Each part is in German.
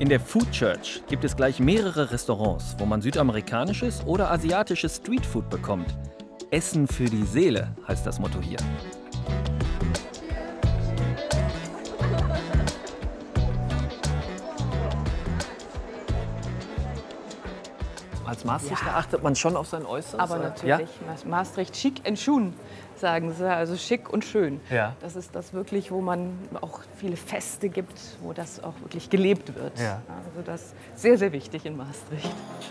In der Food Church gibt es gleich mehrere Restaurants, wo man südamerikanisches oder asiatisches Streetfood bekommt. Essen für die Seele heißt das Motto hier. Als Maastrichter achtet man schon auf sein Äußeres? Aber natürlich, ja? Maastricht schick en schön, sagen sie, also schick und schön. Ja. Das ist das wirklich, wo man auch viele Feste gibt, wo das auch wirklich gelebt wird. Ja. Also das ist sehr, sehr wichtig in Maastricht.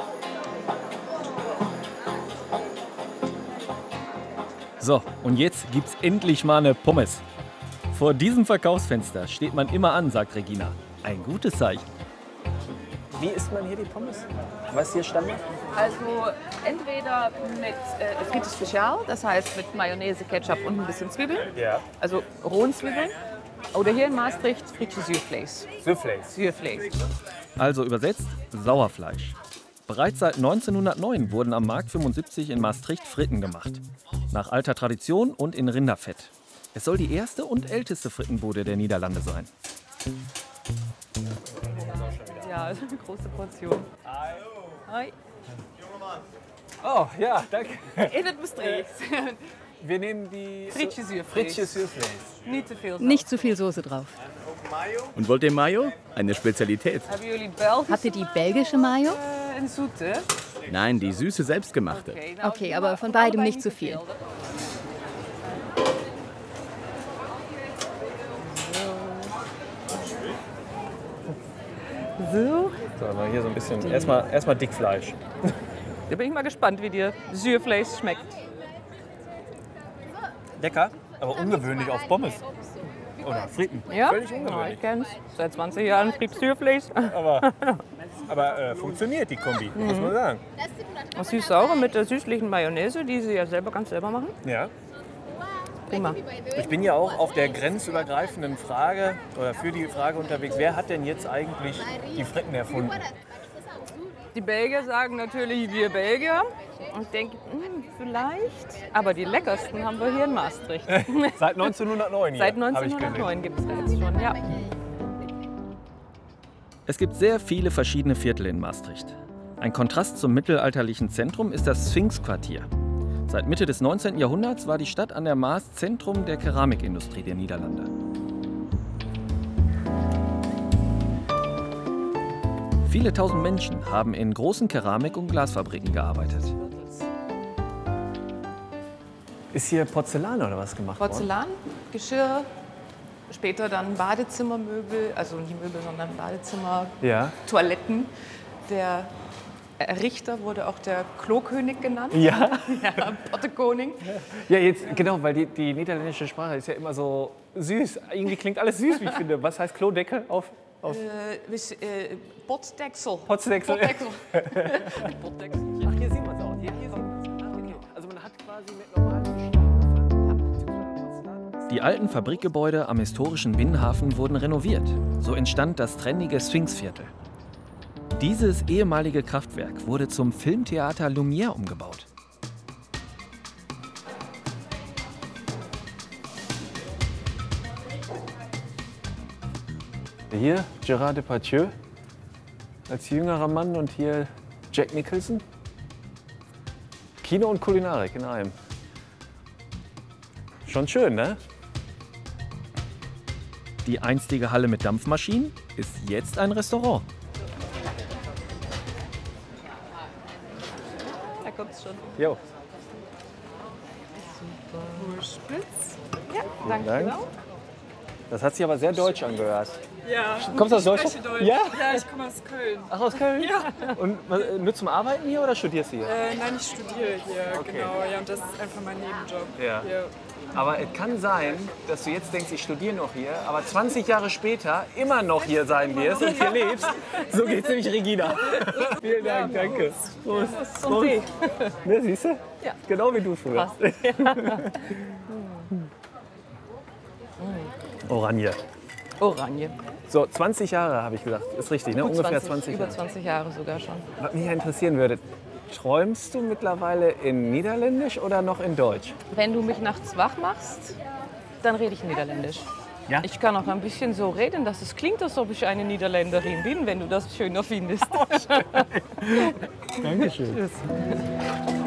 So, und jetzt gibt's endlich mal eine Pommes. Vor diesem Verkaufsfenster steht man immer an, sagt Regina. Ein gutes Zeichen. Wie isst man hier die Pommes? Was ist hier Standard? Also entweder mit Frites Spezial, das heißt mit Mayonnaise, Ketchup und ein bisschen Zwiebeln. Ja. Also rohen Zwiebeln. Oder hier in Maastricht Frites Zuurvlees. Zuurvlees. Also übersetzt Sauerfleisch. Bereits seit 1909 wurden am Markt 75 in Maastricht Fritten gemacht. Nach alter Tradition und in Rinderfett. Es soll die erste und älteste Frittenbude der Niederlande sein. Ja, also eine große Portion. Hi. Oh, ja, danke. In het Maastricht. Wir nehmen die Frietje Zuurvlees. Frietje Zuurvlees. Nicht zu viel. Nicht zu viel Soße drauf. Und wollt ihr Mayo? Eine Spezialität. Haben jullie Belgische? Habt ihr die belgische Mayo? Een zoete. Nein, die süße selbstgemachte. Okay, aber von beidem nicht zu viel. So. So, mal hier so ein bisschen. Erstmal Dickfleisch. Da bin ich mal gespannt, wie dir Zuurvlees schmeckt. Lecker, aber ungewöhnlich auf Pommes. Oder Fritten. Ja? Völlig Ja, ungewöhnlich. ich kenn's. Seit 20 Jahren Frites Zuurvlees. Aber funktioniert die Kombi, muss man sagen. Und süß-saure mit der süßlichen Mayonnaise, die sie ja ganz selber machen. Ja. Prima. Ich bin ja auch auf der grenzübergreifenden Frage oder für die Frage unterwegs, wer hat denn jetzt eigentlich die Fritten erfunden? Die Belgier sagen natürlich, wir Belgier. Und ich denke, vielleicht. Aber die leckersten haben wir hier in Maastricht. Seit 1909 hier, Seit hab ich gesehen. 1909 gibt es da jetzt schon, ja. Es gibt sehr viele verschiedene Viertel in Maastricht. Ein Kontrast zum mittelalterlichen Zentrum ist das Sphinx-Quartier. Seit Mitte des 19. Jahrhunderts war die Stadt an der Maas Zentrum der Keramikindustrie der Niederlande. Viele tausend Menschen haben in großen Keramik- und Glasfabriken gearbeitet. Ist hier Porzellan oder was gemacht worden? Porzellan, Geschirr, später dann Badezimmermöbel, also nicht Möbel, sondern Badezimmer, Ja. Toiletten. Der Errichter wurde auch der Klokönig genannt. Ja. Ja, Pottekoning. Ja, jetzt genau, weil die niederländische Sprache ist ja immer so süß. Irgendwie klingt alles süß, wie ich finde. Was heißt Klodeckel auf Potdeksel. Potzdeckel? Potdeksel. Potdeksel. Ach, hier sieht man es auch. Hier sieht man es. Okay. Also man hat quasi mit normalem Porzellan. Die alten Fabrikgebäude am historischen Binnenhafen wurden renoviert. So entstand das trendige Sphinxviertel. Dieses ehemalige Kraftwerk wurde zum Filmtheater Lumière umgebaut. Hier Gérard Depardieu als jüngerer Mann und hier Jack Nicholson. Kino und Kulinarik in einem. Schon schön, ne? Die einstige Halle mit Dampfmaschinen ist jetzt ein Restaurant. Da kommt's schon. Jo. Spitz. Ja, danke. Dank. Das hat sich aber sehr deutsch angehört. Ja, Kommst du aus ich Deutschland? spreche Deutsch. Ja? Ja, ich komme aus Köln. Ach, aus Köln? Ja. Und nur zum Arbeiten hier oder studierst du hier? Nein, ich studiere hier, Okay. genau. Ja, und das ist einfach mein Nebenjob. Ja. Hier. Aber es kann sein, dass du jetzt denkst, ich studiere noch hier, aber 20 Jahre später immer noch hier sein wirst und hier lebst. So geht's nämlich Regina. Vielen Dank, danke. Prost. Zum Tee. Ne, siehst du? Ja. Genau wie du früher. Oranje. Oranje. So, 20 Jahre habe ich gesagt. Ist richtig, ne? Gut Ungefähr 20 über Jahre. 20 Jahre sogar schon. Was mich ja interessieren würde, träumst du mittlerweile in Niederländisch oder noch in Deutsch? Wenn du mich nachts wach machst, dann rede ich Niederländisch. Ja? Ich kann auch ein bisschen so reden, dass es klingt, als ob ich eine Niederländerin bin, wenn du das schöner findest. Dankeschön. Tschüss.